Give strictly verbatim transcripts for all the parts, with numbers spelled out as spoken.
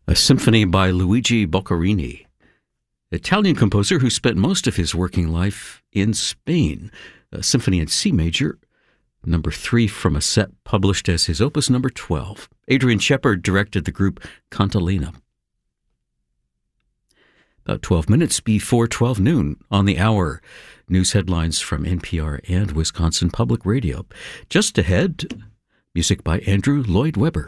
A symphony by Luigi Boccherini, Italian composer who spent most of his working life in Spain. A symphony in C major, number three from a set published as his opus number twelve. Adrian Shepard directed the group Cantilena. About twelve minutes before twelve noon on the hour. News headlines from N P R and Wisconsin Public Radio. Just ahead, music by Andrew Lloyd Webber.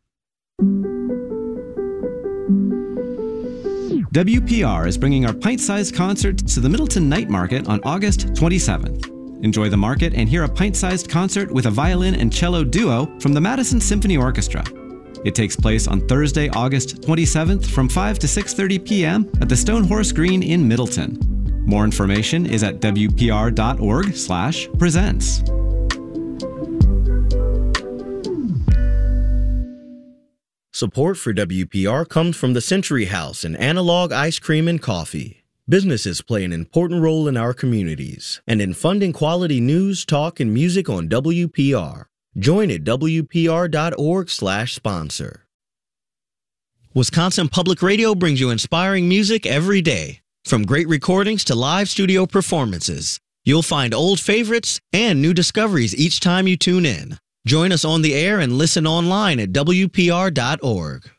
W P R is bringing our pint-sized concert to the Middleton Night Market on August twenty-seventh. Enjoy the market and hear a pint-sized concert with a violin and cello duo from the Madison Symphony Orchestra. It takes place on Thursday, August twenty-seventh from five to six thirty p.m. at the Stone Horse Green in Middleton. More information is at w p r dot org slash presents. Support for W P R comes from the Century House and Analog Ice Cream and Coffee. Businesses play an important role in our communities and in funding quality news, talk, and music on W P R. Join at w p r dot org slash sponsor. Wisconsin Public Radio brings you inspiring music every day. From great recordings to live studio performances, you'll find old favorites and new discoveries each time you tune in. Join us on the air and listen online at w p r dot org.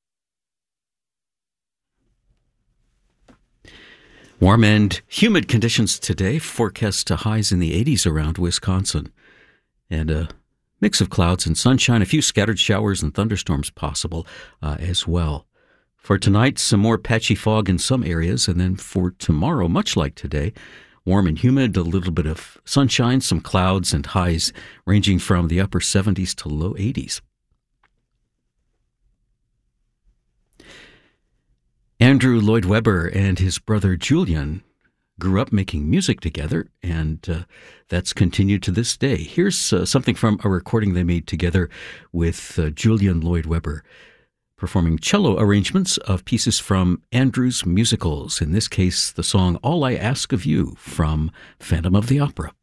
Warm and humid conditions today, forecast to highs in the eighties around Wisconsin. And a mix of clouds and sunshine, a few scattered showers and thunderstorms possible uh, as well. For tonight, some more patchy fog in some areas, and then for tomorrow, much like today, warm and humid, a little bit of sunshine, some clouds, and highs ranging from the upper seventies to low eighties. Andrew Lloyd Webber and his brother Julian grew up making music together, and uh, that's continued to this day. Here's uh, something from a recording they made together with uh, Julian Lloyd Webber, performing cello arrangements of pieces from Andrew's musicals, in this case, the song All I Ask of You from Phantom of the Opera.